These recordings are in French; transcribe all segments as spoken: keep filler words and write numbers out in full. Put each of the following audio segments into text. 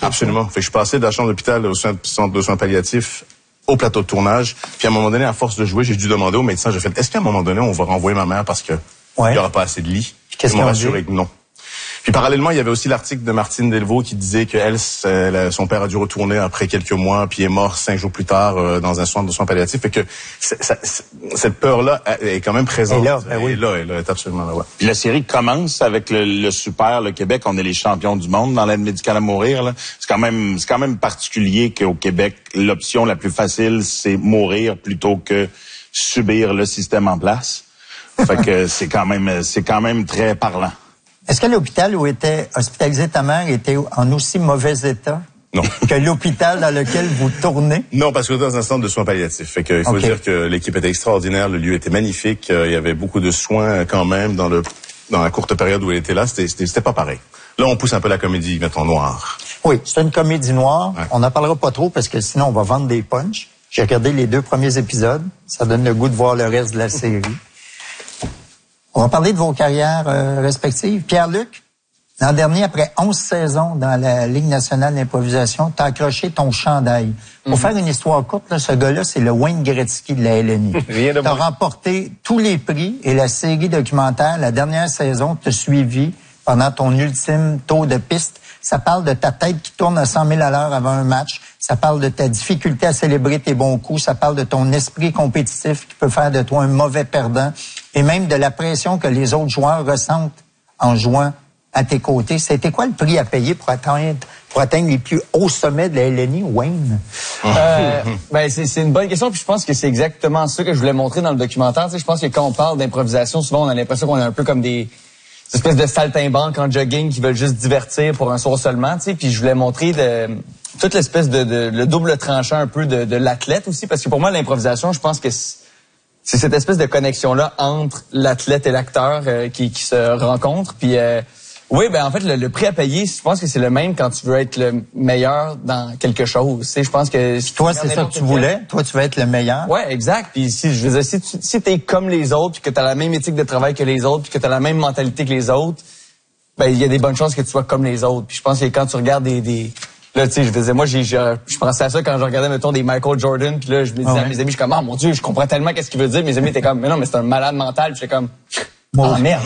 Absolument. Fait que je suis passé de la chambre d'hôpital au centre de soins palliatifs au plateau de tournage. Puis à un moment donné, à force de jouer, j'ai dû demander au médecin, j'ai fait, est-ce qu'à un moment donné, on va renvoyer ma mère parce que ouais. il y aura pas assez de lits? Qu'est-ce qu'ils m'ont rassuré que non. Puis parallèlement, il y avait aussi l'article de Martine Delvaux qui disait que elle, son père a dû retourner après quelques mois, puis est mort cinq jours plus tard euh, dans un centre de soins palliatifs. Fait que c'est, ça, c'est, cette peur-là est quand même présente. Et là, ben oui. Et là, elle est absolument là. Ouais. Puis la série commence avec le, le super, le Québec. On est les champions du monde dans l'aide médicale à mourir. Là. C'est quand même, c'est quand même particulier qu'au Québec, l'option la plus facile, c'est mourir plutôt que subir le système en place. Fait que c'est quand même, c'est quand même très parlant. Est-ce que l'hôpital où était hospitalisée ta mère était en aussi mauvais état non. que l'hôpital dans lequel vous tournez? Non, parce que dans un centre de soins palliatifs. Fait que, il faut okay. dire que l'équipe était extraordinaire, le lieu était magnifique, euh, il y avait beaucoup de soins quand même dans le dans la courte période où elle était là, c'était, c'était, c'était pas pareil. Là, on pousse un peu la comédie, mettons, noire. Oui, c'est une comédie noire. Ouais. On n'en parlera pas trop parce que sinon on va vendre des punchs. J'ai regardé les deux premiers épisodes. Ça donne le goût de voir le reste de la série. On va parler de vos carrières euh, respectives. Pierre-Luc, l'an dernier, après onze saisons dans la Ligue nationale d'improvisation, t'as accroché ton chandail. Pour mm-hmm. faire une histoire courte, là, ce gars-là, c'est le Wayne Gretzky de la L N I. Rien de T'as bon. remporté tous les prix et la série documentaire, la dernière saison, t'a suivi pendant ton ultime tour de piste. Ça parle de ta tête qui tourne à cent mille à l'heure avant un match. Ça parle de ta difficulté à célébrer tes bons coups. Ça parle de ton esprit compétitif qui peut faire de toi un mauvais perdant. Et même de la pression que les autres joueurs ressentent en jouant à tes côtés. C'était quoi le prix à payer pour atteindre, pour atteindre les plus hauts sommets de la L N I, Wayne? Euh, ben c'est, c'est une bonne question, puis je pense que c'est exactement ça que je voulais montrer dans le documentaire. Tu sais, je pense que quand on parle d'improvisation, souvent on a l'impression qu'on est un peu comme des espèces de saltimbanques en jogging qui veulent juste divertir pour un soir seulement. Tu sais, puis je voulais montrer de, toute l'espèce de, de le double tranchant un peu de, de l'athlète aussi, parce que pour moi l'improvisation, je pense que c'est, c'est cette espèce de connexion-là entre l'athlète et l'acteur euh, qui, qui se rencontrent. Puis euh, oui, ben en fait, le, le prix à payer, je pense que c'est le même quand tu veux être le meilleur dans quelque chose. Tu sais, je pense que si toi, c'est ça que tu voulais. Toi, tu veux être le meilleur. Ouais, exact. Puis si je veux dire, si tu si t'es comme les autres, puis que t'as la même éthique de travail que les autres, puis que t'as la même mentalité que les autres, ben il y a des bonnes chances que tu sois comme les autres. Puis je pense que quand tu regardes des, des là, tu sais, je faisais, moi, j'ai, je, je pensais à ça quand je regardais, mettons, des Michael Jordan, puis là, je me disais ah ouais. à mes amis, je suis comme, ah, mon Dieu, je comprends tellement qu'est-ce qu'il veut dire. Mes amis étaient comme, mais non, mais c'est un malade mental. Puis j'étais comme, oh merde.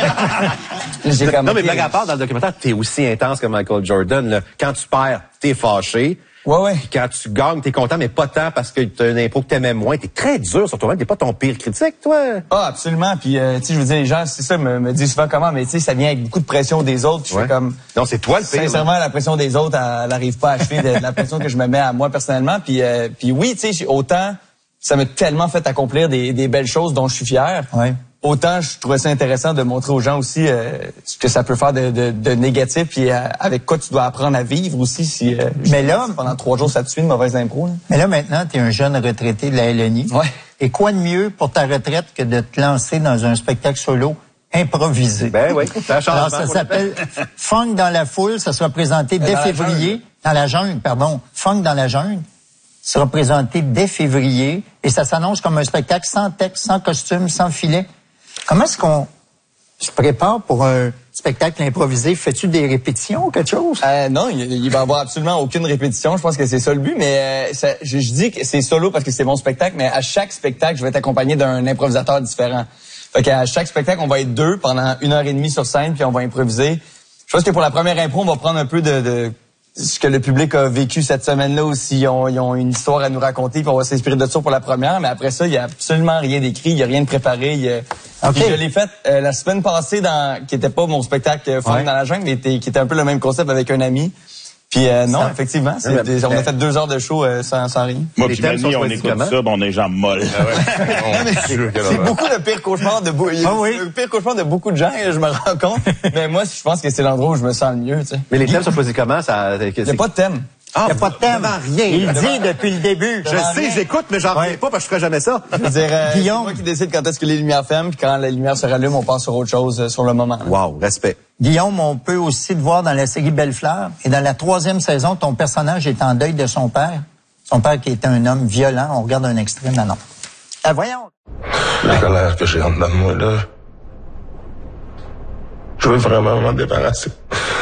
J'ai comme, non, mais blague à part, dans le documentaire, t'es aussi intense que Michael Jordan, là. Quand tu perds, t'es fâché. Ouais, ouais. Puis quand tu gagnes, t'es content, mais pas tant parce que t'as une impro que t'aimais moins. T'es très dur sur toi-même. T'es pas ton pire critique, toi. Ah, absolument. Puis, euh, tu sais, je veux dire, les gens, c'est ça, me, me disent souvent comment, mais tu sais, ça vient avec beaucoup de pression des autres. Puis ouais. Je fais comme. Non, c'est toi le pire. Sincèrement, là. La pression des autres, elle n'arrive pas à achever de, de la pression que je me mets à moi personnellement. Puis, euh, puis oui, tu sais, autant, ça m'a tellement fait accomplir des, des belles choses dont je suis fier. Ouais. Autant je trouvais ça intéressant de montrer aux gens aussi euh, ce que ça peut faire de, de, de négatif et euh, avec quoi tu dois apprendre à vivre aussi si euh, mais là pendant trois jours ça te suit une mauvaise impro. Là. Mais là maintenant tu es un jeune retraité de la L N I. Ouais. Et quoi de mieux pour ta retraite que de te lancer dans un spectacle solo improvisé? Ben oui. Ça Alors ça s'appelle Funk dans la foule. Ça sera présenté dès dans février. La dans la jungle, pardon. Funk dans la jungle sera présenté dès février et ça s'annonce comme un spectacle sans texte, sans costume, sans filet. Comment est-ce qu'on se prépare pour un spectacle improvisé? Fais-tu des répétitions ou quelque chose? Euh, non, il, il va y avoir absolument aucune répétition. Je pense que c'est ça le but. Mais euh, ça, je, je dis que c'est solo parce que c'est mon spectacle, mais à chaque spectacle, je vais être accompagné d'un improvisateur différent. Fait qu'à chaque spectacle, on va être deux pendant une heure et demie sur scène, puis on va improviser. Je pense que pour la première impro, on va prendre un peu de... de ce que le public a vécu cette semaine-là aussi. Ils ont, ils ont une histoire à nous raconter, puis on va s'inspirer de ça pour la première. Mais après ça, il y a absolument rien d'écrit, il y a rien de préparé. Il y a... Okay. Puis je l'ai fait euh, la semaine passée, dans qui était pas mon spectacle Funk ouais. dans la jungle, mais était, qui était un peu le même concept avec un ami. Puis euh, non, ça, effectivement, c'est, ouais, des, on a fait deux heures de show euh, sans, sans rien. Moi, puis Mani, on écoute ça, ben on est jambes molles. Ah ouais. c'est, c'est beaucoup le pire cauchemar de beaucoup. Ah oui. Le pire cauchemar de beaucoup de gens, je me rends compte. Mais moi, je pense que c'est l'endroit où je me sens le mieux. Tu sais. Mais les thèmes sont choisis comment ça? Il n'y a pas de thème. Il n'y a pas de thème. Rien. Il le dit depuis le début. Je sais, rien. J'écoute, mais j'en reviens ouais. pas parce que je ferais jamais ça. Je veux dire, euh, Guillaume, c'est moi qui décide quand est-ce que les lumières ferment, puis quand la lumière se rallume, on passe sur autre chose euh, sur le moment. Wow, respect. Guillaume, on peut aussi te voir dans la série Belle-Fleur. Et dans la troisième saison, ton personnage est en deuil de son père. Son père qui était un homme violent. On regarde un extrait maintenant. Ah, voyons. La colère que j'ai en dedans de moi, là, je veux vraiment m'en débarrasser.